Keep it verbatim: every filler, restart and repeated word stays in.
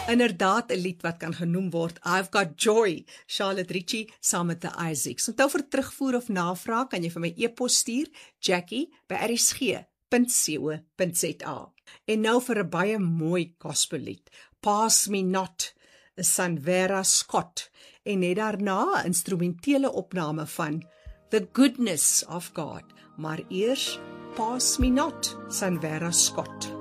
Inderdaad 'n lied wat kan genoem word I've Got Joy, Charlotte Ritchie saam met The Isaacs. Onthou vir terugvoer of navraag kan jy vir my e-pos stuur, Jackie by r s g punt co punt z a. En nou vir 'n baie mooi gospellied, Pass Me Not, Sanvera Scott, en net daarna 'n instrumentele opname van The Goodness of God, maar eers Pass Me Not, Sanvera Scott.